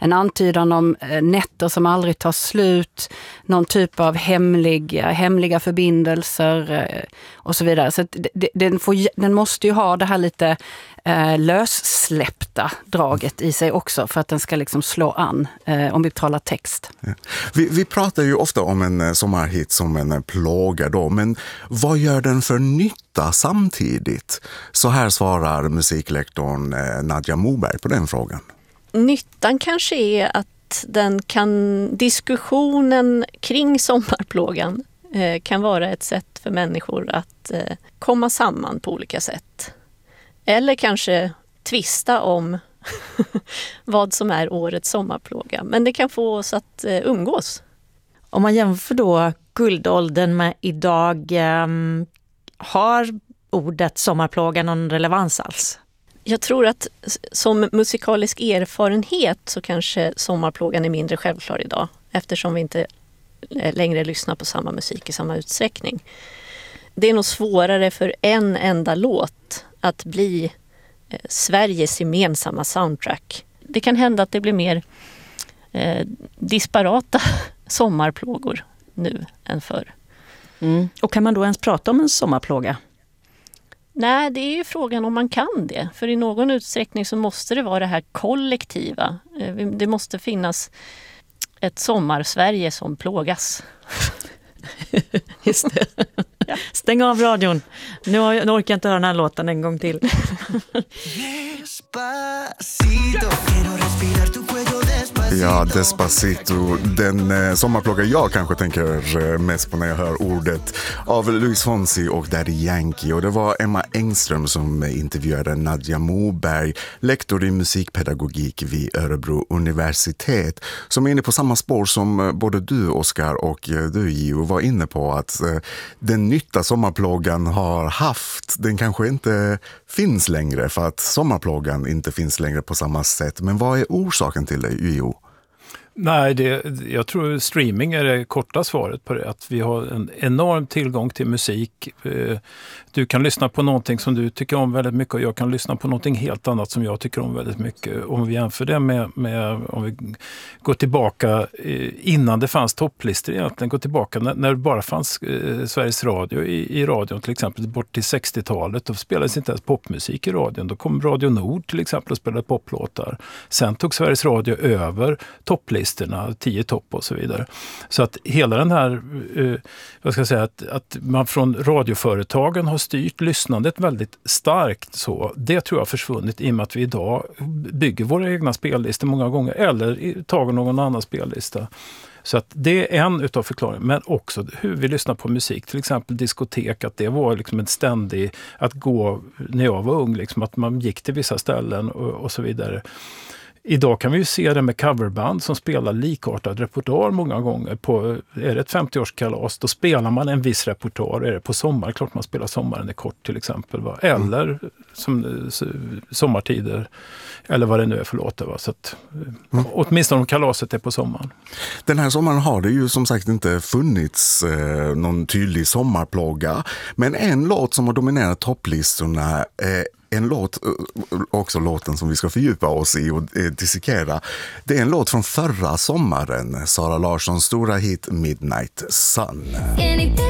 en antydan om nätter som aldrig tar slut, någon typ av hemliga förbindelser och så vidare. Så att den måste ju ha det här lite lössläppta draget i sig också för att den ska liksom slå an om vi talar text. Ja. Vi pratar ju ofta om en sommarhit som en plåga då, men vad gör den för nytta samtidigt? Så här svarar musiklektorn Nadja Moberg på den frågan. Nyttan kanske är att diskussionen kring sommarplågan kan vara ett sätt för människor att komma samman på olika sätt. Eller kanske tvista om vad som är årets sommarplåga. Men det kan få oss att umgås. Om man jämför då guldåldern med idag, har ordet sommarplåga någon relevans alls? Jag tror att som musikalisk erfarenhet så kanske sommarplågan är mindre självklar idag. Eftersom vi inte längre lyssnar på samma musik i samma utsträckning. Det är nog svårare för en enda låt att bli Sveriges gemensamma soundtrack. Det kan hända att det blir mer disparata sommarplågor nu än förr. Och kan man då ens prata om en sommarplåga? Nej, det är ju frågan om man kan det. För i någon utsträckning så måste det vara det här kollektiva. Det måste finnas ett sommarsverige som plågas. Just det. Ja. Stäng av radion. Nu orkar jag inte höra den här låten en gång till. Ja, Despacito. Den sommarplåga jag kanske tänker mest på när jag hör ordet av Luis Fonsi och Daddy Yankee. Och det var Emma Engström som intervjuade Nadja Moberg, lektor i musikpedagogik vid Örebro universitet, som är inne på samma spår som både du, Oskar, och du, Gio, var inne på, att den nytta sommarplågan har haft, den kanske inte finns längre för att sommarplågan inte finns längre på samma sätt. Men vad är orsaken till det, Gio? Nej, jag tror streaming är det korta svaret på det. Att vi har en enorm tillgång till musik. Du kan lyssna på någonting som du tycker om väldigt mycket och jag kan lyssna på någonting helt annat som jag tycker om väldigt mycket. Om vi jämför det med om vi går tillbaka innan det fanns topplistor egentligen, går tillbaka när det bara fanns Sveriges Radio i radion till exempel bort till 60-talet, då spelades inte ens popmusik i radion. Då kom Radio Nord till exempel och spelade poplåtar. Sen tog Sveriges Radio över topplistorna, 10 topp och så vidare. Så att hela den här, vad ska jag säga, att man från radioföretagen har styrt lyssnandet väldigt starkt så. Det tror jag har försvunnit i och med att vi idag bygger våra egna spellistor många gånger eller tar någon annan spellista. Så att det är en utav förklaringen, men också hur vi lyssnar på musik, till exempel diskotek, att det var liksom en ständig, att gå när jag var ung, liksom, att man gick till vissa ställen och så vidare. Idag kan vi ju se det med coverband som spelar likartad repertoar många gånger. Är det ett 50-årskalas, då spelar man en viss repertoar. Är det på sommar, klart man spelar Sommaren är kort till exempel. Va? Eller som sommartider, eller vad det nu är för låtar. Va? Så att, åtminstone om kalaset är på sommaren. Den här sommaren har det ju som sagt inte funnits någon tydlig sommarplåga. Men en låt som har dominerat topplistorna en låt, också låten som vi ska fördjupa oss i och dissekera. Det är en låt från förra sommaren, Sara Larssons stora hit Midnight Sun. Inte